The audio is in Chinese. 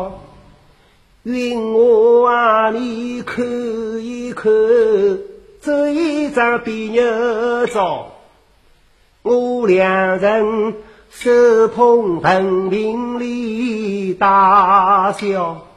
云我啊，你看一看，这一张比牛照，我两人手捧藤瓶里大笑。